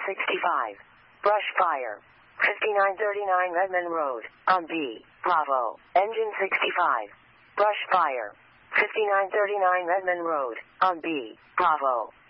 65. Brush fire. 5939 Redmond Road, on B, Bravo. Engine 65. Brush fire. 5939 Redmond Road, on B, Bravo.